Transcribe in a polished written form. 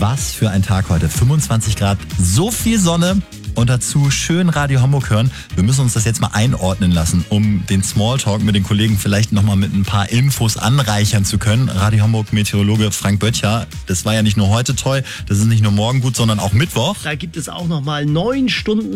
Was für ein Tag heute. 25 Grad, so viel Sonne und dazu schön Radio Hamburg hören. Wir müssen uns das jetzt mal einordnen lassen, um den Smalltalk mit den Kollegen vielleicht nochmal mit ein paar Infos anreichern zu können. Radio Hamburg Meteorologe Frank Böttcher, das war ja nicht nur heute toll, das ist nicht nur morgen gut, sondern auch Mittwoch. Da gibt es auch nochmal 9 Stunden